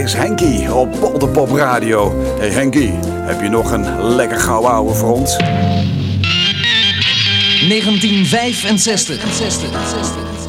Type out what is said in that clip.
is Henkie op Polderpop Radio. Hey Henkie, heb je nog een lekker gouden ouwe voor ons? 1965.